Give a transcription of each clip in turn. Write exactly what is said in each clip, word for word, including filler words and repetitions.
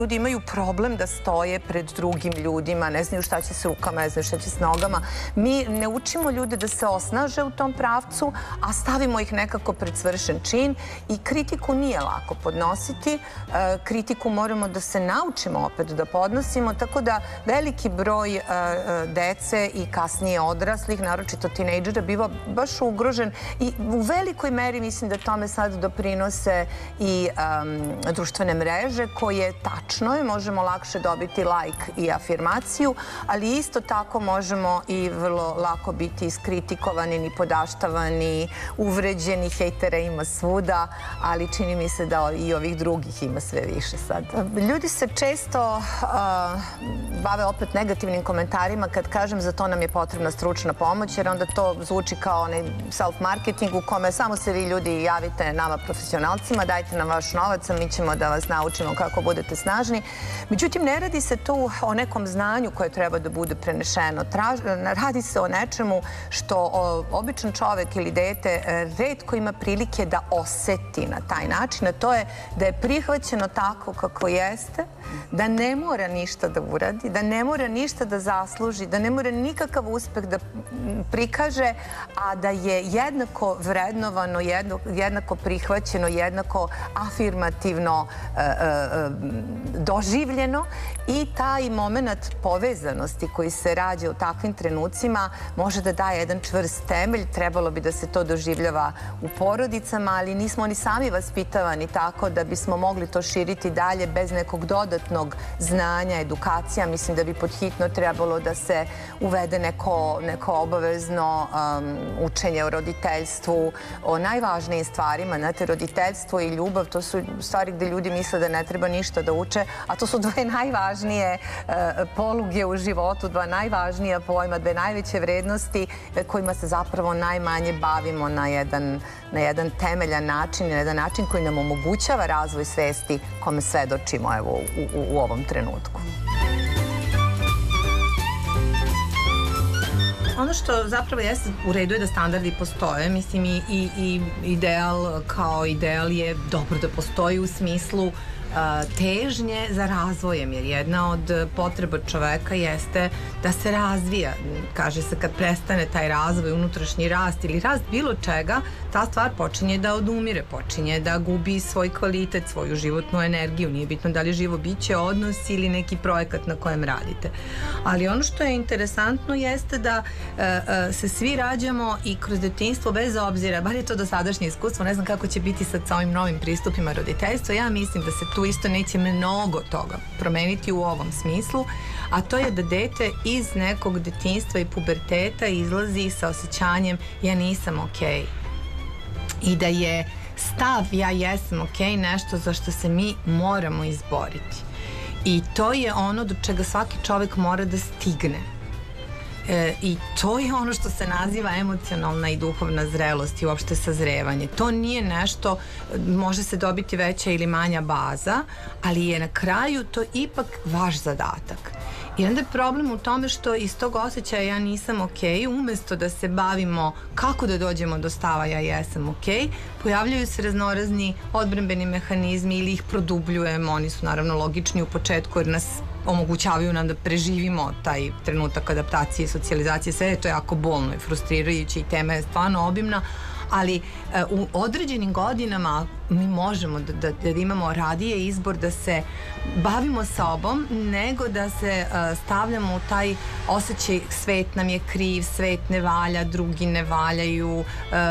Ljudi imaju problem da stoje pred drugim ljudima, ne znaju šta će s rukama, ne znaju šta će s nogama. Mi ne učimo ljude da se osnaže u tom pravcu, a stavimo ih nekako pred svršen čin i kritiku nije lako podnositi. Kritiku moramo da se naučimo opet da podnosimo, tako da veliki broj dece i kasnije odraslih, naročito tinejdžera, biva baš ugrožen i u velikoj meri mislim da tome sad doprinose i društvene mreže koje tačno je, možemo lakše dobiti like i afirmaciju, ali isto tako možemo i vrlo lako biti iskritikovani, ni podaštavani, uvređeni, hejtera ima svuda, ali čini mi se da i ovih drugih ima sve više sad. Ljudi se često bave opet negativnim komentarima kad kažem za to nam je potrebna stručna pomoć, jer onda to zvuči kao onaj self-marketing u kome samo se vi ljudi javite nama profesionalcima, dajte nam vaš novac, a mi ćemo da vas naučimo kako budete snažni. Međutim, ne radi se tu o nekom znanju koje treba da bude prenešeno. Radi se o nečemu što običan čovek ili dete retko ima prilike da oseti na taj način, a to je da je prihvaćeno tako kako jeste, da ne mora ništa da uradi, da ne mora ništa da zasluži, da ne mora nikakav uspeh da prikaže, a da je jednako vrednovano, jednako prihvaćeno, jednako afirmativno doživljeno i taj moment povezanosti koji se rađa u takvim trenucima može da daje jedan čvrst temelj. Trebalo bi da se to doživljava u porodicama, ali nismo ni sami vaspitavani tako da bismo mogli to širiti dalje bez nekog dodatnog znanja, edukacija. Mislim da bi podhitno trebalo da se uvede neko, neko obavezno um, učenje o roditeljstvu, o najvažnijim stvarima. Znate, roditeljstvo i ljubav, to su stvari gde ljudi misle da ne treba ništa da uče, a to su dve najvažnije uh, poluge u životu, dva najvažnija pojma, dve najveće vrednosti kojima se zapravo najmanje bavimo na jedan, na jedan temeljan način, na jedan način koji nam omogućava razvoj svesti kome svedočimo evo, u, u, u ovom trenutku. Ono što zapravo jeste u redu je da standardi postoje. Mislim i, i, i ideal kao ideal je dobro da postoji u smislu težnje za razvojem, jer jedna od potreba čoveka jeste da se razvija. Kaže se kad prestane taj razvoj, unutrašnji rast ili rast bilo čega, ta stvar počinje da odumire, počinje da gubi svoj kvalitet, svoju životnu energiju. Nije bitno da li je živo biće, odnos ili neki projekat na kojem radite. Ali ono što je interesantno jeste da e, se svi rađamo i kroz detinjstvo bez obzira, bar je to dosadašnje iskustvo, ne znam kako će biti sad sa ovim novim pristupima roditeljstva, ja mislim da se tu isto neće mnogo toga promeniti u ovom smislu, a to je da dete iz nekog detinjstva i puberteta izlazi sa osjećanjem ja nisam okej. I da je stav ja jesam okej nešto za što se mi moramo izboriti. I to je ono do čega svaki čovek mora da stigne. E, I to je ono što se naziva emocionalna i duhovna zrelost i uopšte sazrevanje. To nije nešto, može se dobiti veća ili manja baza, ali je na kraju to ipak vaš zadatak. I onda je problem u tome što iz tog osjećaja ja nisam okej, umesto da se bavimo kako da dođemo do stava ja jesam okej, pojavljaju se raznorazni odbrambeni mehanizmi ili ih produbljujemo. Oni su naravno logični u početku jer nas omogućavaju nam da preživimo taj trenutak adaptacije i socijalizacije. Sve je to jako bolno i frustrirajuće i tema je stvarno obimna, ali u određenim godinama mi možemo da, da, da imamo radije izbor da se bavimo sobom nego da se uh, stavljamo u taj osjećaj svet nam je kriv, svet ne valja, drugi ne valjaju, um,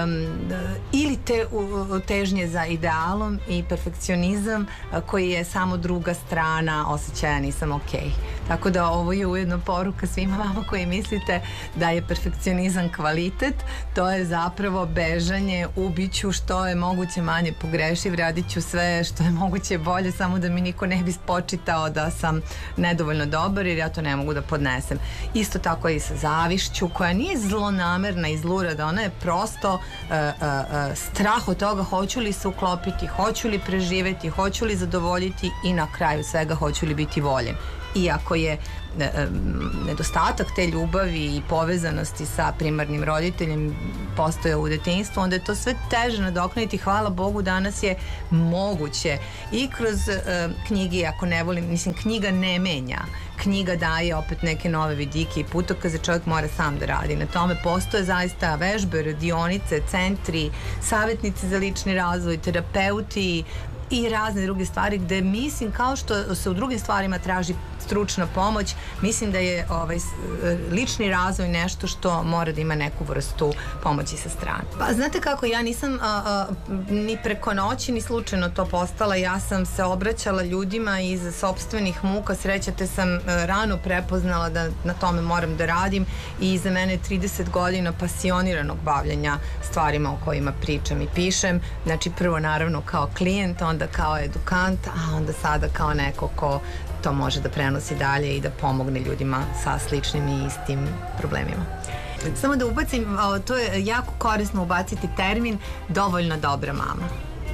ili te uh, težnje za idealom i perfekcionizam uh, koji je samo druga strana osjećaja nisam okej. Tako da ovo je ujedno poruka svima vama koji mislite da je perfekcionizam kvalitet, to je zapravo bežanje u biću što je moguće manje pogrešiv, radit ću sve što je moguće bolje samo da mi niko ne bi spočitao da sam nedovoljno dobar jer ja to ne mogu da podnesem. Isto tako i sa zavišću koja nije zlonamerna i zlurada, ona je prosto uh, uh, uh, strah od toga hoću li se uklopiti, hoću li preživeti, hoću li zadovoljiti i na kraju svega hoću li biti voljen. Iako je nedostatak te ljubavi i povezanosti sa primarnim roditeljem postoje u detinjstvu, onda je to sve teže nadoknaditi. Hvala Bogu, danas je moguće i kroz uh, knjige, ako ne volim, mislim, knjiga ne menja. Knjiga daje opet neke nove vidike i putokaze, čovjek mora sam da radi. Na tome postoje zaista vežbe, radionice, centri, savjetnici za lični razvoj, terapeuti i razne druge stvari gde mislim kao što se u drugim stvarima traži stručna pomoć, mislim da je ovaj, lični razvoj nešto što mora da ima neku vrstu pomoći sa strane. Pa znate kako, ja nisam a, a, ni preko noći ni slučajno to postala, ja sam se obraćala ljudima iz sopstvenih muka, srećate sam a, rano prepoznala da na tome moram da radim i za mene trideset godina pasioniranog bavljanja stvarima o kojima pričam i pišem, znači prvo naravno kao klijent, onda kao edukant, a onda sada kao neko ko to može da prenosi dalje i da pomogne ljudima sa sličnim i istim problemima. Samo da ubacim, to je jako korisno ubaciti termin dovoljno dobra mama.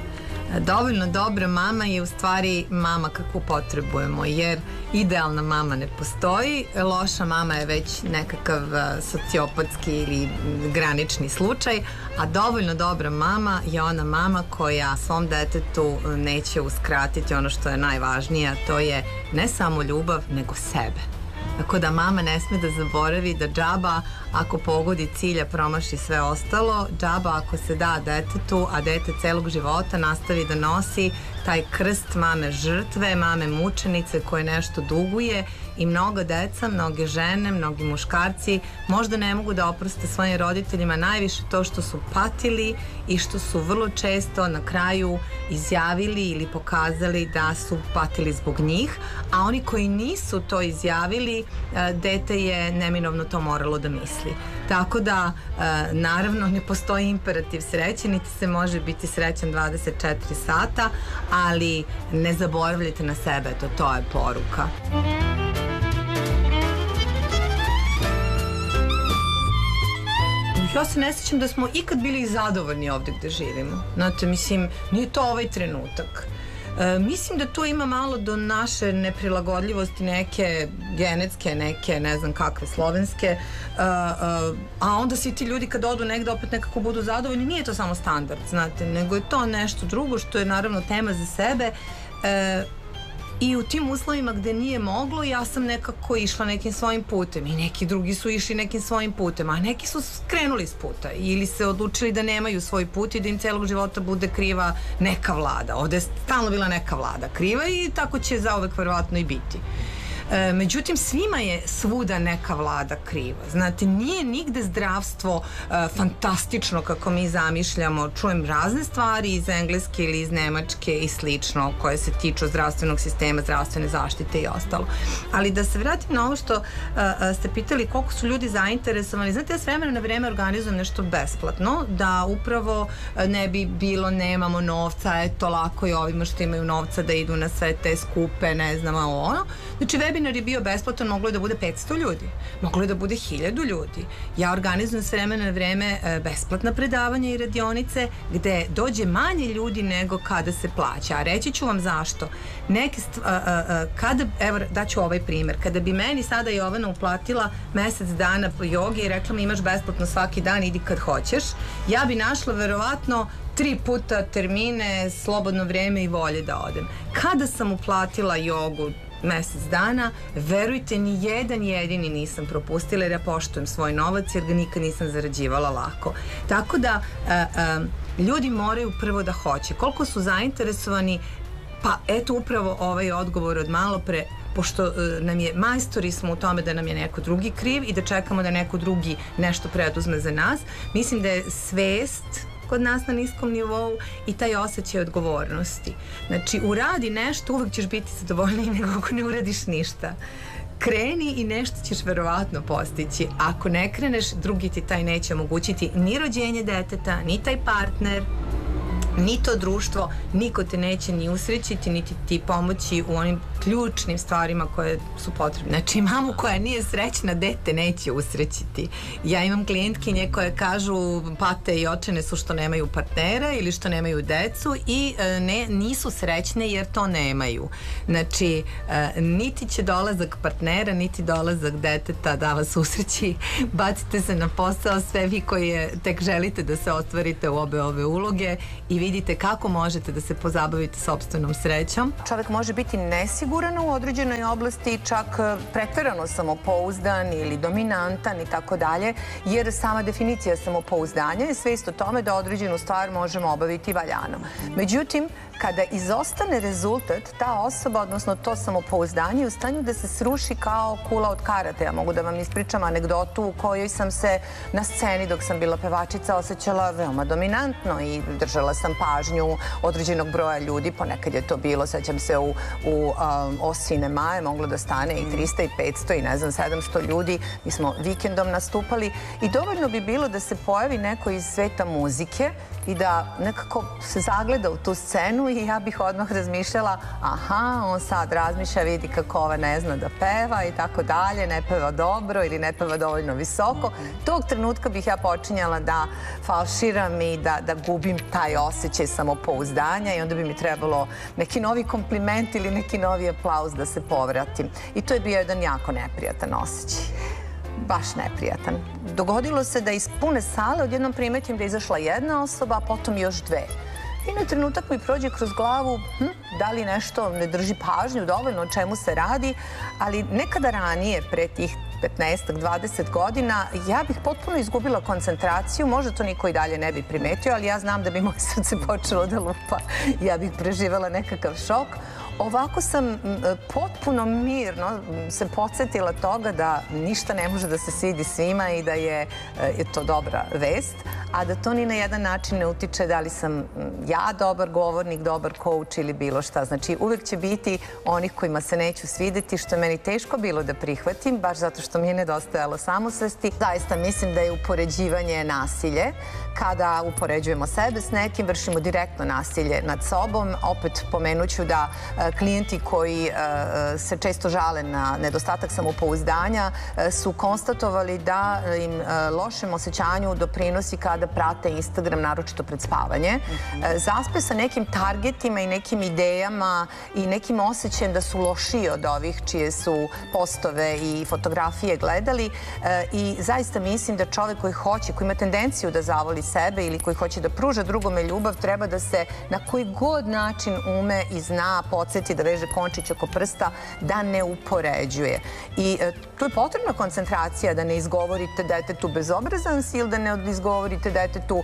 Dovoljno dobra mama je u stvari mama kakvu potrebujemo, jer idealna mama ne postoji, loša mama je već nekakav sociopatski ili granični slučaj, a dovoljno dobra mama je ona mama koja svom detetu neće uskratiti ono što je najvažnije, a to je ne samo ljubav, nego sebe. Tako da mama ne sme da zaboravi da džaba ako pogodi cilja promaši sve ostalo, džaba ako se da detetu, a dete celog života nastavi da nosi taj krst mame žrtve, mame mučenice koje nešto duguje i mnoga deca, mnoge žene, mnogi muškarci možda ne mogu da oproste svojim roditeljima najviše to što su patili i što su vrlo često na kraju izjavili ili pokazali da su patili zbog njih, a oni koji nisu to izjavili, dete je neminovno to moralo da misli. Tako da, naravno, ne postoji imperativ sreće, niti se može biti srećan dvadeset četiri sata, ali ne zaboravljajte na sebe, to, to je poruka. Ja se ne sjećam da smo ikad bili zadovoljni ovde gde živimo. Znate, mislim, nije to ovaj trenutak. E, mislim da tu ima malo do naše neprilagodljivosti, neke genetske, neke ne znam kakve slovenske, e, a, a onda svi ti ljudi kad odu negde opet nekako budu zadovoljni, nije to samo standard, znate, nego je to nešto drugo što je naravno tema za sebe. E, I u tim uslovima gde nije moglo, ja sam nekako išla nekim svojim putem i neki drugi su išli nekim svojim putem, a neki su skrenuli s puta ili se odlučili da nemaju svoj put i da im celog života bude kriva neka vlada. Ovde je stalno bila neka vlada kriva i tako će zauvek verovatno i biti. E, međutim, svima je svuda neka vlada kriva. Znate, nije nigde zdravstvo e, fantastično kako mi zamišljamo. Čujem razne stvari iz Engleske ili iz Nemačke i slično koje se tiču zdravstvenog sistema, zdravstvene zaštite i ostalo. Ali da se vratim na ovo što e, ste pitali koliko su ljudi zainteresovani. Znate, ja s vremena na vreme organizujem nešto besplatno, da upravo ne bi bilo nemamo novca, eto lako je ovima što imaju novca da idu na sve te skupe, ne znam, ono. Znači, webinar je bio besplatan, moglo je da bude petsto ljudi, moglo je da bude hiljadu ljudi. Ja organizujem s vremena na vreme besplatna predavanja i radionice gde dođe manje ljudi nego kada se plaća. A reći ću vam zašto. Neke st- a, a, a, kada, evo daću ovaj primjer, kada bi meni sada Jovana uplatila mesec dana po jogi i rekla mi imaš besplatno svaki dan, idi kad hoćeš, ja bi našla verovatno tri puta termine, slobodno vreme i volje da odem. Kada sam uplatila jogu mesec dana, verujte, ni jedan jedini nisam propustila jer ja poštujem svoj novac jer ga nikad nisam zarađivala lako. Tako da a, a, ljudi moraju prvo da hoće. Koliko su zainteresovani, pa eto upravo ovaj odgovor od malo pre, pošto uh, nam je, majstori smo u tome da nam je neko drugi kriv i da čekamo da neko drugi nešto preduzme za nas. Mislim da je svest kod nas na niskom nivou i taj osjećaj odgovornosti. Znači, uradi nešto, uvek ćeš biti zadovoljniji nego ako ne uradiš ništa. Kreni i nešto ćeš verovatno postići. Ako ne kreneš, drugi ti taj neće omogućiti ni rođenje deteta, ni taj partner, ni to društvo, niko te neće ni usrećiti, niti ti pomoći u onim ključnim stvarima koje su potrebne. Znači, mamu koja nije srećna, dete neće usrećiti. Ja imam klijentkinje koje kažu pate i očene su što nemaju partnera ili što nemaju decu i ne, nisu srećne jer to nemaju. Znači, niti će dolazak partnera, niti dolazak deteta da vas usreći. Bacite se na posao, sve vi koji tek želite da se ostvarite u obe ove uloge i vi vidite kako možete da se pozabavite sopstvenom srećom. Čovek može biti nesiguran u određenoj oblasti, čak preterano samopouzdan ili dominantan i tako dalje, jer sama definicija samopouzdanja je svest o tome da određenu stvar možemo obaviti valjano. Međutim, kada izostane rezultat, ta osoba, odnosno to samopouzdanje, je u stanju da se sruši kao kula od karate. Ja mogu da vam ispričam anegdotu u kojoj sam se na sceni dok sam bila pevačica osjećala veoma dominantno i držala sam pažnju određenog broja ljudi. Ponekad je to bilo, sećam se, u, u um, O Cinema je moglo da stane i trista i petsto i ne znam sedamsto ljudi. Mi smo vikendom nastupali i dovoljno bi bilo da se pojavi neko iz sveta muzike i da nekako se zagleda u tu scenu i ja bih odmah razmišljala, aha, on sad razmišlja, vidi kako ova ne zna da peva i tako dalje, ne peva dobro ili ne peva dovoljno visoko. Tog trenutka bih ja počinjala da falširam i da, da gubim taj osjećaj samopouzdanja i onda bi mi trebalo neki novi kompliment ili neki novi aplauz da se povratim. I to je bio jedan jako neprijatan osjećaj. Baš neprijatan. Dogodilo se da iz pune sale odjednom primetim da je izašla jedna osoba, a potom još dve. I na trenutak mi prođe kroz glavu hm, da li nešto ne drži pažnju dovoljno o čemu se radi, ali nekada ranije, pre tih petnaest do dvadeset godina, ja bih potpuno izgubila koncentraciju, možda to niko i dalje ne bi primetio, ali ja znam da bi moje srce počelo da lupa. Ja bih preživela nekakav šok. Ovako sam potpuno mirno se podsjetila toga da ništa ne može da se svidi svima i da je, je to dobra vest, a da to ni na jedan način ne utiče da li sam ja dobar govornik, dobar coach ili bilo šta. Znači, uvek će biti onih kojima se neću svideti, što je meni teško bilo da prihvatim, baš zato što mi je nedostajalo samosvesti. Zaista mislim da je upoređivanje nasilje. Kada upoređujemo sebe s nekim, vršimo direktno nasilje nad sobom. Opet pomenuću da klijenti koji se često žale na nedostatak samopouzdanja su konstatovali da im lošem osjećanju doprinosi kada prate Instagram, naročito pred spavanje. Zaspe sa nekim targetima i nekim idejama i nekim osjećajem da su lošiji od ovih čije su postove i fotografije gledali i zaista mislim da čovek koji hoće, koji ima tendenciju da zavoli sebe ili koji hoće da pruža drugome ljubav, treba da se na koji god način ume i zna, podsjeti da veže končić oko prsta, da ne upoređuje. I tu je potrebna koncentracija da ne izgovorite detetu bezobrazan si ili da ne izgovorite detetu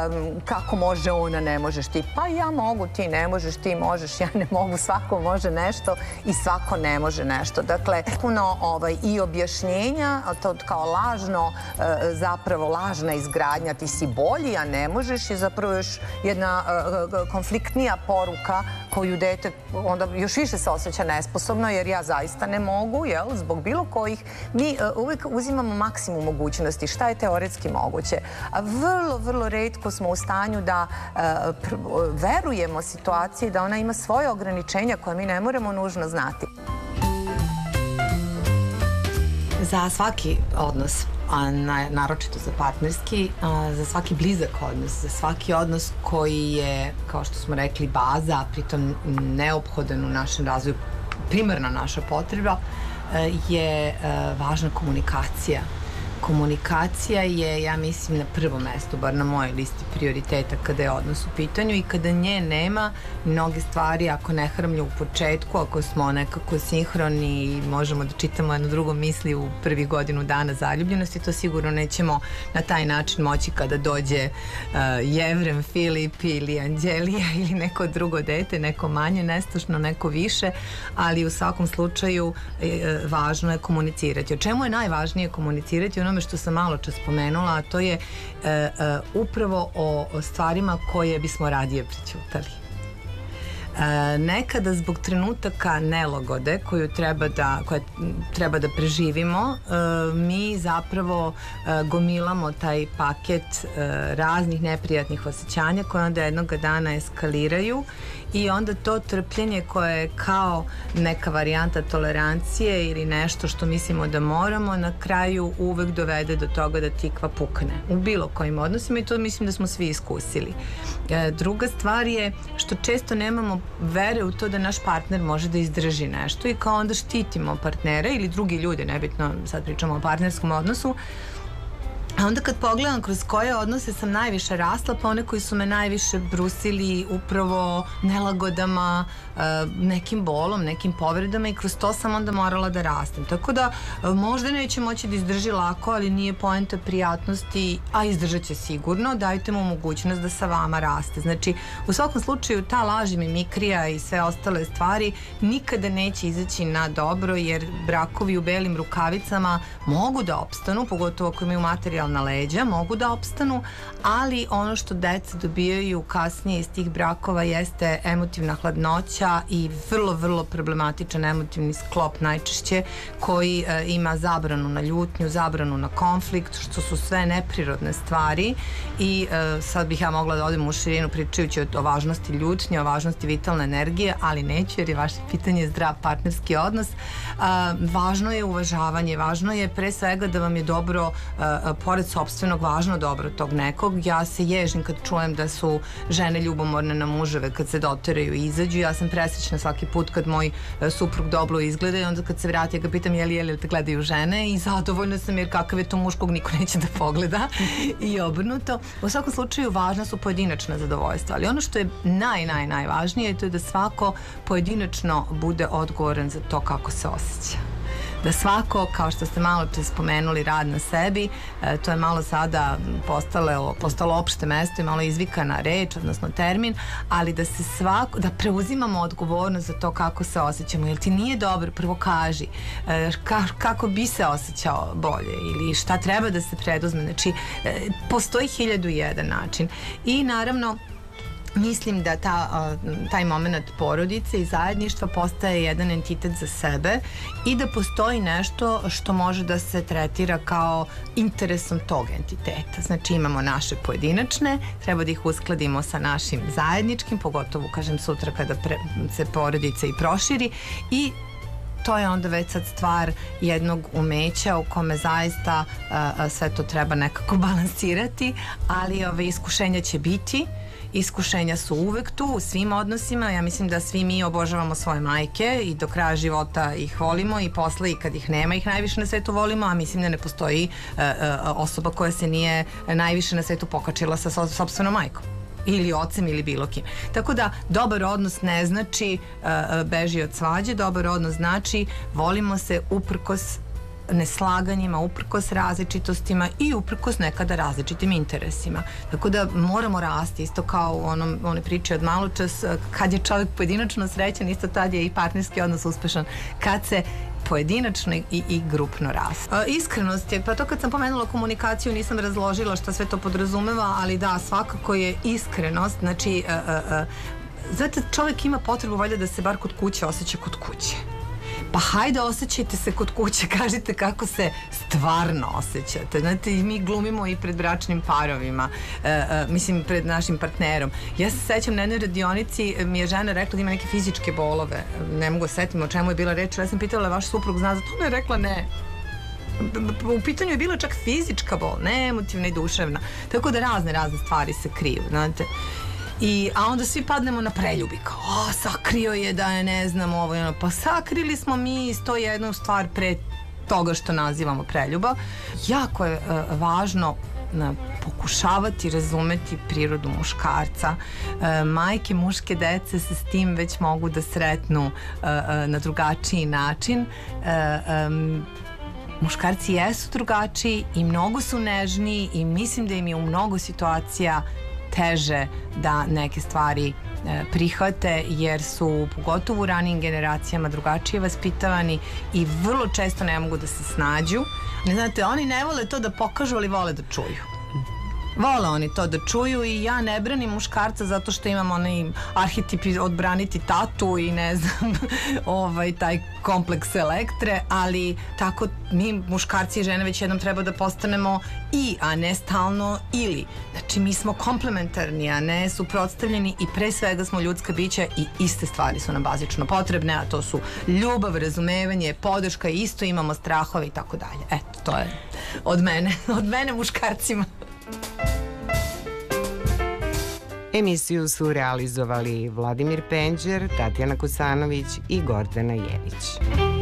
kako može ona, ne možeš ti. Pa ja mogu, ti ne možeš, ti možeš, ja ne mogu, svako može nešto i svako ne može nešto. Dakle, puno i objašnjenja, to kao lažno, zapravo lažna izgradnja, ti si bolji, a ne možeš, je zapravo još jedna konfliktnija poruka koju dete onda još više se osjeća nesposobno, jer ja zaista ne mogu, jel, zbog bilo kojih. Mi uvijek uzimamo maksimum mogućnosti, šta je teoretski moguće. A vrlo, vrlo retko smo u stanju da verujemo situaciji da ona ima svoje ograničenja koje mi ne moramo nužno znati. Za svaki odnos, a naročito za partnerski, za svaki blizak odnos, za svaki odnos koji je, kao što smo rekli, baza, a pritom neophodan u našem razvoju, primarna naša potreba, je važna komunikacija. Komunikacija je, ja mislim, na prvom mestu, bar na mojoj listi prioriteta kada je odnos u pitanju i kada nje nema, mnoge stvari, ako ne hramlju u početku, ako smo nekako sinhroni i možemo da čitamo jedno drugo misli u prvih godinu dana zaljubljenosti, to sigurno nećemo na taj način moći kada dođe uh, Jevrem, Filip ili Anđelija ili neko drugo dete, neko manje nestušno, neko više, ali u svakom slučaju e, važno je komunicirati. O čemu je najvažnije komunicirati? Ono što sam malo čas spomenula, a to je e, e, upravo o, o stvarima koje bismo radije prećutali. E, nekada zbog trenutaka nelagode koju treba da, koja treba da preživimo, e, mi zapravo e, gomilamo taj paket e, raznih neprijatnih osjećanja koje onda jednog dana eskaliraju i onda to trpljenje koje je kao neka varijanta tolerancije ili nešto što mislimo da moramo, na kraju uvek dovede do toga da tikva pukne u bilo kojim odnosima i to mislim da smo svi iskusili. E, druga stvar je što često nemamo vere u to da naš partner može da izdrži nešto i kao onda štitimo partnera ili drugi ljudi, nebitno sad pričamo o partnerskom odnosu, A onda kad pogledam kroz koje odnose sam najviše rasla, pa one koji su me najviše brusili upravo nelagodama, nekim bolom, nekim povredama, i kroz to sam onda morala da rastem. Tako da možda neće moći da izdrži lako, ali nije poenta prijatnosti, a izdržat će sigurno. Dajte mu mogućnost da sa vama raste. Znači, u svakom slučaju ta laž i mimikrija i sve ostale stvari nikada neće izaći na dobro, jer brakovi u belim rukavicama mogu da opstanu, pogotovo ako imaju materijalna leđa, mogu da opstanu, ali ono što deca dobijaju kasnije iz tih brakova jeste emotivna hladnoća i vrlo, vrlo problematičan emotivni sklop najčešće, koji e, ima zabranu na ljutnju, zabranu na konflikt, što su sve neprirodne stvari. I e, sad bih ja mogla da odem u širinu pričajući o, o važnosti ljutnje, o važnosti vitalne energije, ali neću, jer je vaše pitanje zdrav partnerski odnos. A, važno je uvažavanje, važno je pre svega da vam je dobro, a, pored sopstvenog, važno dobro tog nekog. Ja se ježim kad čujem da su žene ljubomorne na muževe kad se doteraju i izađu. Ja sam presrećna svaki put kad moj a, suprug dobro izgleda, i onda kad se vrati ja ga pitam je li, je li te gledaju žene, i zadovoljna sam, jer kakav je to muž kog niko neće da pogleda i obrnuto. U svakom slučaju važna su pojedinačna zadovoljstva, ali ono što je naj, naj, najvažnije to je da svako pojedinačno bude odgovoran za to kako se osjeća. Da svako, kao što ste malo pre spomenuli, rad na sebi, e, to je malo sada postalo, postalo opšte mesto i malo izvikana reč, odnosno termin, ali da se svako, da preuzimamo odgovornost za to kako se osjećamo. Jel ti nije dobro, prvo kaži e, ka, kako bi se osjećao bolje ili šta treba da se preduzme. Znači, e, postoji hiljadu i jedan način. I naravno, mislim da ta, taj moment porodice i zajedništva postaje jedan entitet za sebe i da postoji nešto što može da se tretira kao interesom tog entiteta. Znači, imamo naše pojedinačne, treba da ih uskladimo sa našim zajedničkim, pogotovo, kažem, sutra kada pre, se porodica i proširi, i to je onda već sad stvar jednog umeća u kome zaista a, sve to treba nekako balansirati, ali ove iskušenja će biti. Iskušenja su uvek tu u svim odnosima. Ja mislim da svi mi obožavamo svoje majke i do kraja života ih volimo, i posle, i kad ih nema, ih najviše na svetu volimo, a mislim da ne postoji uh, uh, osoba koja se nije najviše na svetu pokačila sa so, sopstvenom majkom ili ocem ili bilo kim. Tako da dobar odnos ne znači uh, beži od svađe, dobar odnos znači volimo se uprkos neslaganjima, uprkos različitostima i uprkos nekada različitim interesima. Tako da moramo rasti, isto kao u onom, one priče od malo čas, kad je čovjek pojedinačno srećan, isto tad je i partnerski odnos uspešan, kad se pojedinačno i, i grupno raste. E, iskrenost je, pa to kad sam pomenula komunikaciju nisam razložila šta sve to podrazumeva, ali da, svakako je iskrenost, znači, e, e, e, znate, čovjek ima potrebu valjda da se bar kod kuće osjeća kod kuće. Pa hajde, osjećajte se kod kuće, kažite kako se stvarno osjećate. Znate, mi glumimo i pred bračnim parovima, e, e, mislim, pred našim partnerom. Ja se sećam, na jednoj radionici mi je žena rekla da ima neke fizičke bolove. Ne mogu setim o čemu je bila reč. Ja sam pitala, vaš suprug zna za to? Ona je rekla ne. U pitanju je bila čak fizička bol, ne emotivna i duševna. Tako da razne, razne stvari se kriju, znate. I, a onda svi padnemo na preljubi, kao, o, sakrio je da je, ne znam, ovo, ono, pa sakrili smo mi sto jednu stvar pre toga što nazivamo preljuba. Jako je uh, važno na, pokušavati razumeti prirodu muškarca. E, majke muške dece se s tim već mogu da sretnu e, e, na drugačiji način. E, e, muškarci jesu drugačiji i mnogo su nežniji i mislim da im je u mnogo situacija teže da neke stvari e, prihvate, jer su pogotovo u ranijim generacijama drugačije vaspitavani i vrlo često ne mogu da se snađu. Ne znate, oni ne vole to da pokažu, ali vole da čuju. Vole oni to da čuju i ja ne branim muškarca zato što imam onaj arhetip odbraniti tatu i ne znam ovaj, taj kompleks Elektre, ali tako mi muškarci i žene već jednom treba da postanemo i, a ne stalno ili. Znači mi smo komplementarni, a ne suprotstavljeni i pre svega smo ljudska bića i iste stvari su nam bazično potrebne, a to su ljubav, razumevanje, podrška, isto imamo strahove i tako dalje. Eto, to je od mene, od mene muškarcima. Emisiju su realizovali Vladimir Penđer, Tatjana Kosanović i Gordana Jević.